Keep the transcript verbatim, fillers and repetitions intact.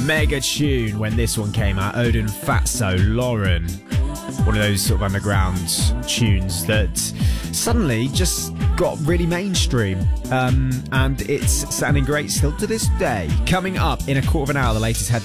Mega tune when this one came out. Odin Fatso, Lauren. One of those sort of underground tunes that suddenly just got really mainstream. Um, and it's sounding great still to this day. Coming up in a quarter of an hour, the latest headline.